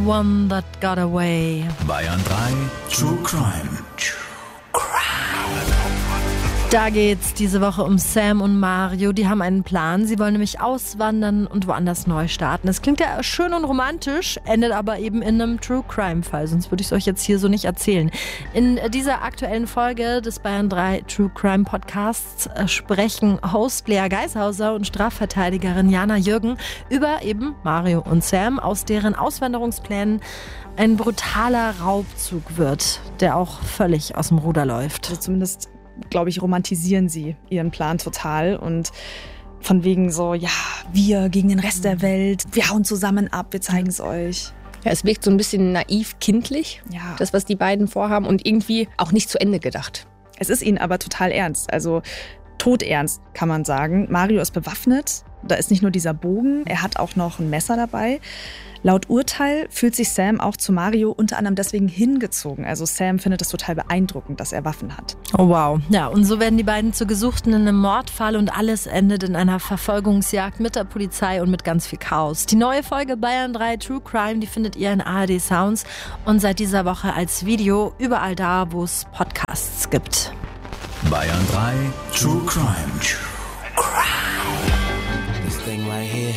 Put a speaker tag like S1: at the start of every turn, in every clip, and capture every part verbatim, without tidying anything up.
S1: One That Got Away.
S2: Bayern drei True Crime.
S1: Da geht's diese Woche um Sam und Mario. Die haben einen Plan. Sie wollen nämlich auswandern und woanders neu starten. Das klingt ja schön und romantisch, endet aber eben in einem True-Crime-Fall. Sonst würde ich es euch jetzt hier so nicht erzählen. In dieser aktuellen Folge des Bayern drei True Crime Podcasts sprechen Host Lea Geishauser und Strafverteidigerin Jana Jürgen über eben Mario und Sam, aus deren Auswanderungsplänen ein brutaler Raubzug wird, der auch völlig aus dem Ruder läuft.
S3: Also zumindest, glaube ich, romantisieren sie ihren Plan total und von wegen so, ja, wir gegen den Rest der Welt, wir hauen zusammen ab, wir zeigen es euch.
S4: Ja, es wirkt so ein bisschen naiv kindlich,
S3: Ja.
S4: das, was die beiden vorhaben, und irgendwie auch nicht zu Ende gedacht.
S3: Es ist ihnen aber total ernst, also todernst kann man sagen. Mario ist bewaffnet, da ist nicht nur dieser Bogen, er hat auch noch ein Messer dabei. Laut Urteil fühlt sich Sam auch zu Mario unter anderem deswegen hingezogen. Also Sam findet es total beeindruckend, dass er Waffen hat.
S1: Oh wow. Ja, und so werden die beiden zu Gesuchten in einem Mordfall und alles endet in einer Verfolgungsjagd mit der Polizei und mit ganz viel Chaos. Die neue Folge Bayern drei True Crime, die findet ihr in A R D Sounds und seit dieser Woche als Video überall da, wo es Podcasts gibt.
S2: Bayern drei True Crime.
S5: This thing right here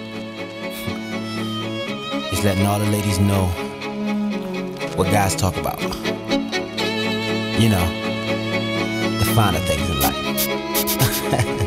S5: is letting all the ladies know what guys talk about. You know, the finer things in life.